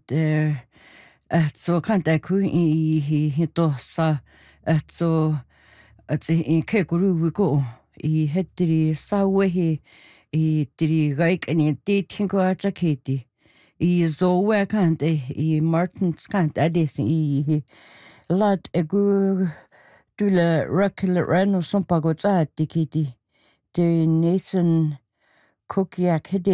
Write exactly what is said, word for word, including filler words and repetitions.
der at så kan der kunne i i tossa at så at i kan guru gå i hætteri sauhe i det ræk en det tænker at kete i så hvad kan det i Martins kan det i lat egu dula rakil rano som pagot at det kete det Nathan Kokiak